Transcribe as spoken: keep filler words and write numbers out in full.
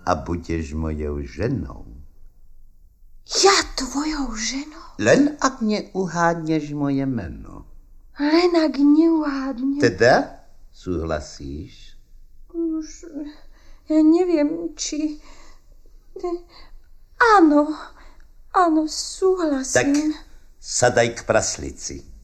a budeš mojou ženou. Ja tvojou ženou? Len ak neuhádneš moje meno. Len ak neuhádnem. Teda súhlasíš? Už, ja neviem, či... Áno, áno, súhlasím. Tak sadaj k praslici.